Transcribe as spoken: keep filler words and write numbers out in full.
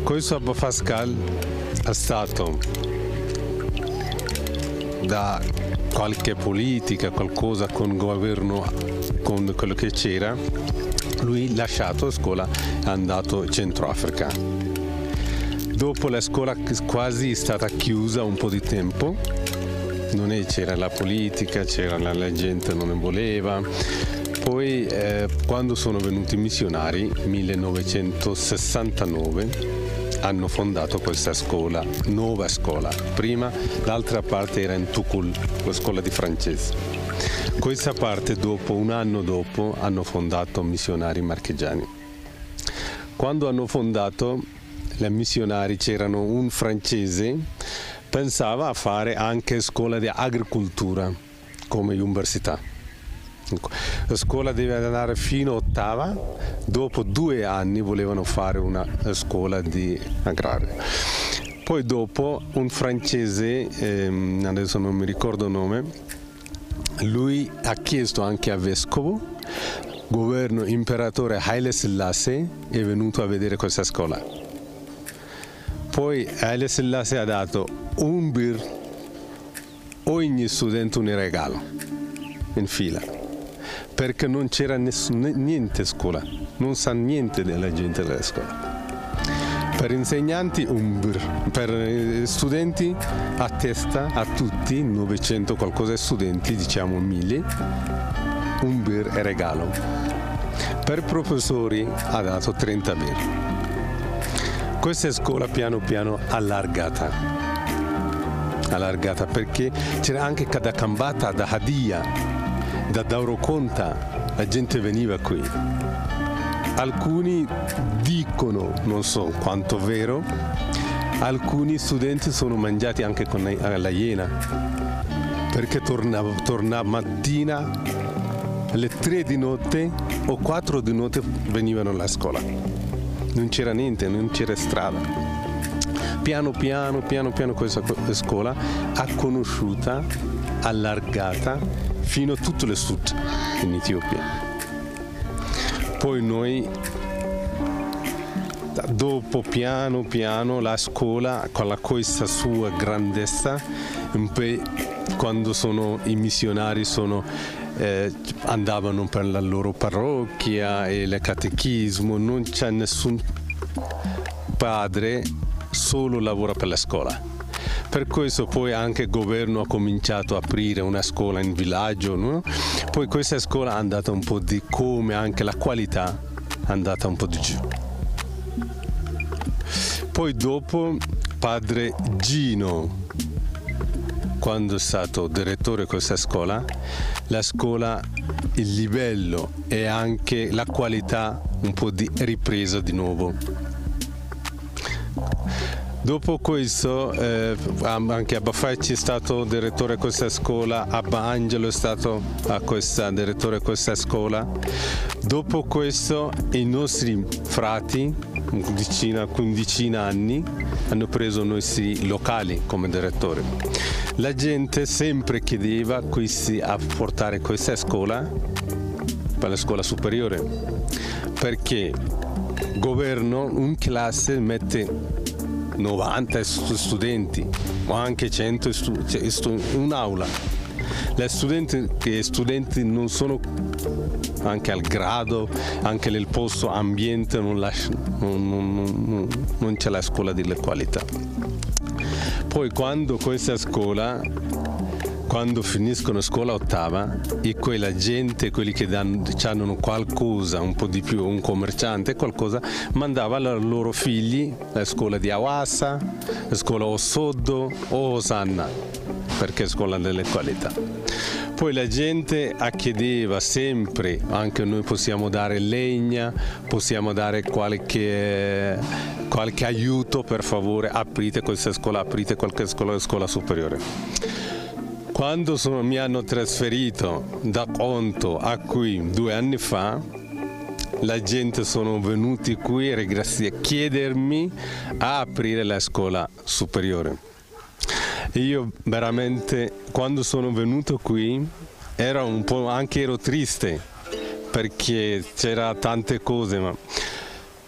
Questo Abofascal è stato da qualche politica, qualcosa con il governo, con quello che c'era, lui lasciato la scuola è andato in Centro Africa. Dopo la scuola quasi è stata chiusa un po' di tempo, non è, c'era la politica, c'era la, la gente non ne voleva. Poi eh, quando sono venuti i missionari, millenovecentosessantanove, hanno fondato questa scuola, nuova scuola. Prima l'altra parte era in Tukul, la scuola di francese. Questa parte dopo, un anno dopo, hanno fondato missionari marchigiani. Quando hanno fondato i missionari, c'erano un francese, pensava a fare anche scuola di agricoltura come università. La scuola deve andare fino a ottava, dopo due anni volevano fare una scuola di agraria. Poi dopo un francese, ehm, adesso non mi ricordo il nome, lui ha chiesto anche a vescovo, governo imperatore Haile Selassie è venuto a vedere questa scuola. Poi Haile Selassie ha dato un bir ogni studente un regalo in fila, perché non c'era niente a scuola, non sa niente della gente della scuola. Per insegnanti un bir, per studenti a testa, a tutti, novecento qualcosa studenti, diciamo mille, un bir è regalo. Per professori ha dato trenta bir. Questa scuola piano piano allargata, allargata perché c'era anche da Cambata, da Hadia, da Dauroconta, la gente veniva qui. Alcuni dicono, non so quanto vero, alcuni studenti sono mangiati anche con la iena, perché tornava, tornava mattina alle tre di notte o quattro di notte venivano alla scuola. Non c'era niente, non c'era strada. Piano piano, piano piano questa scuola ha conosciuta, allargata, fino a tutto il sud in Etiopia. Poi noi, dopo piano piano, la scuola con questa sua grandezza, un po' quando sono i missionari sono, eh, andavano per la loro parrocchia e il catechismo, non c'è nessun padre, solo lavora per la scuola. Per questo poi anche il governo ha cominciato a aprire una scuola in villaggio, no? Poi questa scuola è andata un po' di come anche la qualità è andata un po' di giù. Poi dopo padre Gino, quando è stato direttore di questa scuola, la scuola, il livello e anche la qualità un po' di ripresa di nuovo. Dopo questo eh, anche Abba Facci è stato direttore di questa scuola, Abba Angelo è stato a questa, direttore di questa scuola. Dopo questo i nostri frati, una quindicina anni, hanno preso i nostri locali come direttore. La gente sempre chiedeva questi, a portare questa scuola per la scuola superiore, perché il governo in classe mette novanta studenti o anche cento in un'aula. Le studenti, che studenti non sono anche al grado, anche nel posto ambiente non, lascia, non, non, non c'è la scuola di qualità. Poi quando questa scuola, quando finiscono scuola ottava e quella gente, quelli che danno, hanno qualcosa, un po' di più, un commerciante, qualcosa, mandava i loro figli alla scuola di Awassa, la scuola Osoddo o Osanna, perché è scuola delle qualità. Poi la gente chiedeva sempre, anche noi possiamo dare legna, possiamo dare qualche, qualche aiuto, per favore, aprite questa scuola, aprite qualche scuola, scuola superiore. Quando sono, mi hanno trasferito da Conto a qui due anni fa, la gente sono venuti qui a chiedermi a aprire la scuola superiore. Io veramente, quando sono venuto qui, ero un po' anche ero triste, perché c'era tante cose, ma